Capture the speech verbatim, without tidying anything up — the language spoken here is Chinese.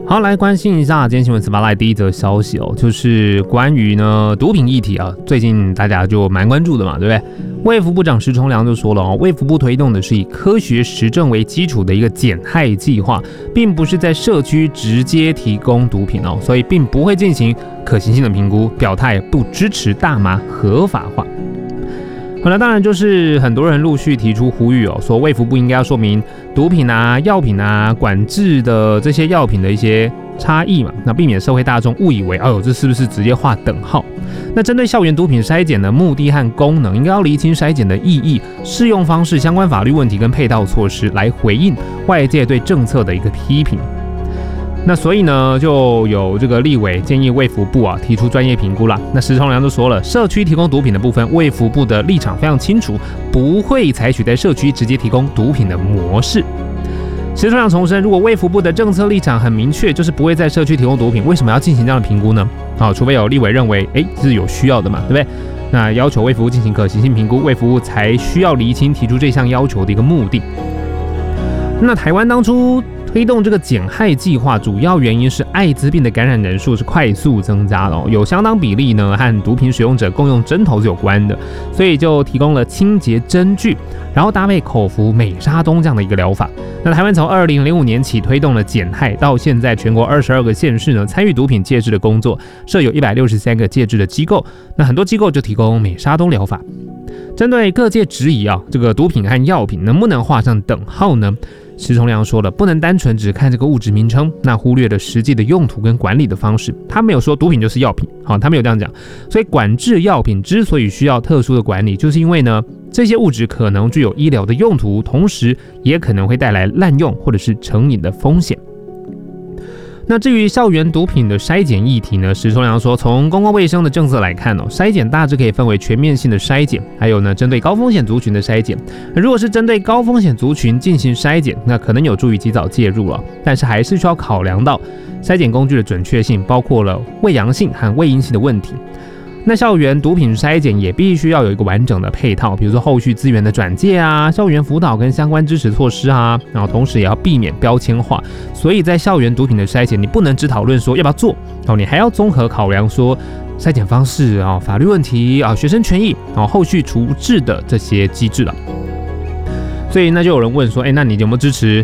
好，来关心一下今天新闻 Spotlight 第一则消息哦，就是关于呢毒品议题啊，最近大家就蛮关注的嘛，对不对？卫福部长石崇良就说了哦，卫福部推动的是以科学实证为基础的一个减害计划，并不是在社区直接提供毒品哦，所以并不会进行可行性的评估，表态不支持大麻合法化。好了，当然就是很多人陆续提出呼吁哦，说卫福部应该要说明毒品啊、药品啊管制的这些药品的一些差异嘛，那避免社会大众误以为，哎呦，这是不是直接划等号？那针对校园毒品筛检的目的和功能，应该要厘清筛检的意义、适用方式、相关法律问题跟配套措施，来回应外界对政策的一个批评。那所以呢，就有这个立委建议卫福部啊提出专业评估啦。那石崇良就说了，社区提供毒品的部分，卫福部的立场非常清楚，不会采取在社区直接提供毒品的模式。石崇良重申，如果卫福部的政策立场很明确，就是不会在社区提供毒品，为什么要进行这样的评估呢？好，除非有立委认为，哎，这是有需要的嘛，对不对？那要求卫福部进行可行性评估，卫福部才需要厘清提出这项要求的一个目的。那台湾当初推动这个减害计划，主要原因是艾滋病的感染人数是快速增加的哦，有相当比例呢和毒品使用者共用针头是有关的，所以就提供了清洁针具，然后搭配口服美沙酮这样的一个疗法。那台湾从二零零五年起推动了减害，到现在全国二十二个县市呢参与毒品戒治的工作，设有一百六十三个戒治的机构，那很多机构就提供美沙酮疗法。针对各界质疑啊，这个毒品和药品能不能画上等号呢？石崇良说了，不能单纯只看这个物质名称，那忽略了实际的用途跟管理的方式。他没有说毒品就是药品，好，他没有这样讲。所以管制药品之所以需要特殊的管理，就是因为呢，这些物质可能具有医疗的用途，同时也可能会带来滥用或者是成瘾的风险。那至于校园毒品的筛检议题呢，石崇良说，从公共卫生的政策来看哦，筛检大致可以分为全面性的筛检，还有呢针对高风险族群的筛检。如果是针对高风险族群进行筛检，那可能有助于及早介入了，但是还是需要考量到筛检工具的准确性，包括了未阳性和未阴性的问题。那校园毒品筛检也必须要有一个完整的配套，比如说后续资源的转介啊、校园辅导跟相关支持措施啊，然后同时也要避免标签化。所以在校园毒品的筛检，你不能只讨论说要不要做哦，你还要综合考量说筛检方式啊、法律问题啊、学生权益啊、后续处置的这些机制了。所以那就有人问说，哎，那你有没有支持